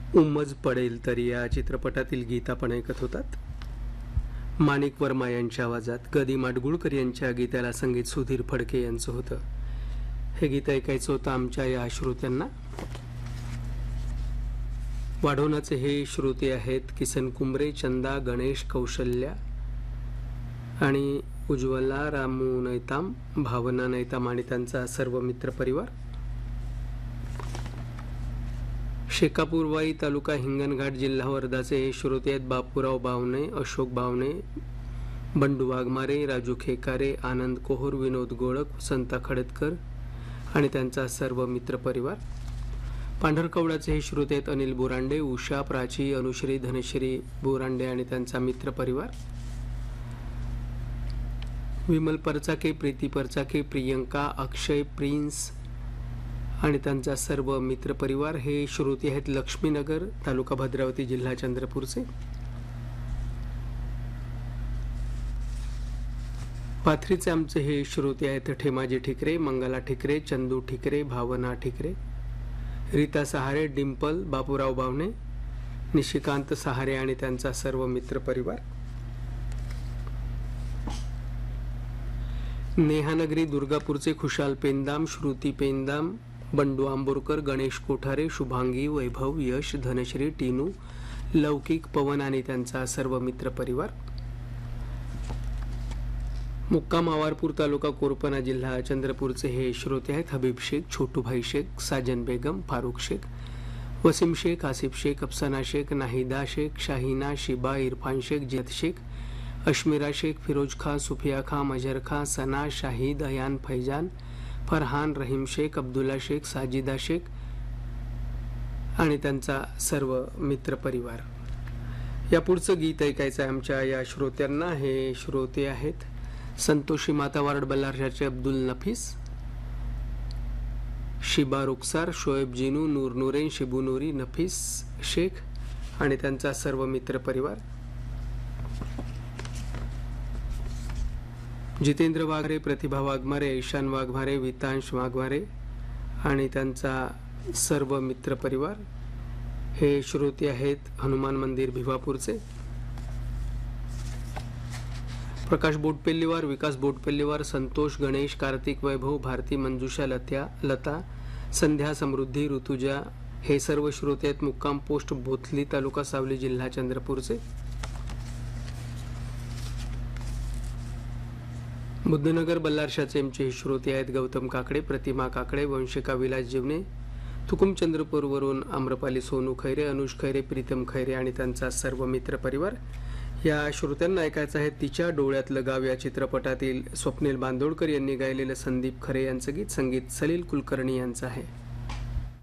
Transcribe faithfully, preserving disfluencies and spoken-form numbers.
उमज पडेल तरी या चित्रपटातील गीत आपण ऐकत होतात. माणिक वर्मा यांच्या आवाजात गदी माडगुळकर यांच्या गीताला संगीत सुधीर फडके यांचं होतं. हे गीत ऐकायचं होतं आमच्या या श्रोत्यांना. वाढवणाचे हे श्रोते आहेत किसन कुंबरे, चंदा, गणेश, कौशल्या आणि उज्ज्वला, रामू नैताम, भावना नैताम आणि त्यांचा सर्व मित्र परिवार. शेकापूरवाई तालुका हिंगणघाट जिल्हा वर्धाचे हे श्रोते आहेत बापूराव बावणे, अशोक बावणे, बंडू वाघमारे, राजू खेकारे, आनंद कोहर, विनोद गोळक, वसंता खडतकर आणि त्यांचा सर्व मित्र परिवार. पांढरकवड्याचे हे श्रोते आहेत अनिल बोरांडे, उषा, प्राची, अनुश्री, धनश्री बोरांडे आणि त्यांचा मित्र परिवार. विमल परचाके, प्रीती परचाके, प्रियंका, अक्षय, प्रिन्स आणि त्यांचा सर्व मित्र परिवार. हे श्रोते आहेत लक्ष्मीनगर तालुका भद्रावती जिल्हा चंद्रपूरचे. पाथरीचे आमचे हे श्रोते आहेत ठेमाजी ठिकरे, मंगला ठिकरे, चंदू ठिकरे, भावना ठिकरे, रीता सहारे, डिंपल, बापूराव बावणे, निशिकांत सहारे आणि त्यांचा सर्व मित्र परिवार. नेहानगरी दुर्गापूरचे खुशाल पेंदाम, श्रुती पेंदाम, बंडू आंबोरकर, गणेश कोठारे, शुभांगी, वैभव, यश, धनश्री, टीनू, लौकिक, पवन आणि त्यांचा सर्व मित्र परिवार. मुक्काम आवारपूर तालुका कोरपना जिल्हा चंद्रपूरचे हे श्रोते आहेत हबीब शेख, छोटूभाई शेख, साजन बेगम, फारुख शेख, वसीम शेख, आसिफ शेख, अफसाना शेख, नाहिदा शेख, शाहिना, शिबा, इरफान शेख, जियत शेख, अश्मिरा शेख, फिरोज खां, सुफिया खां, मजहर खां, सना, शाहिद, अयान, फैजान, फरहान, रहीम शेख, अब्दुल्ला शेख, साजिदा शेख आणि त्यांचा सर्व मित्र परिवार. या पुढचं गीत ऐकायचं आहे आमच्या या श्रोत्यांना. हे श्रोते आहेत संतोषी माता वार्ड बल्लारशाचे अब्दुल नफीस, शिबा रुखसार, शोएब जिनू, नूर नूरेन, शिबू नूरी, नफीस शेख आणि त्यांचा सर्व मित्र परिवार. जितेंद्र वाघमारे, प्रतिभा वाघमारे, ईशान वाघमारे, वितांश वाघमारे आणि त्यांचा सर्व मित्र परिवार. हे श्रोते आहेत हनुमान मंदिर भिवापूरचे. प्रकाश बोटपेल्लीवार, विकास बोटपेल्लीवार, संतोष, गणेश, कार्तिक, वैभव, भारती, मंजुषा, लत्या, लता, संध्या, समृद्धी, ऋतुजा हे सर्व श्रोते आहेत मुक्काम पोस्ट बोथली तालुका सावली जिल्हा चंद्रपूरचे. बुद्धनगर बल्लारशाचे आमचे हे श्रोते आहेत गौतम काकडे, प्रतिमा काकडे, वंशिका विलास जीवने, तुकुम चंद्रपूरवरून आम्रपाली सोनू खैरे, अनुष खैरे, प्रीतम खैरे आणि त्यांचा सर्व मित्र परिवार. या श्रोत्यांना ऐकायचं आहे तिच्या डोळ्यातलं गाव या चित्रपटातील स्वप्नील बांदोडकर यांनी गायलेलं संदीप खरे यांचं गीत. संगीत सलील कुलकर्णी यांचं आहे.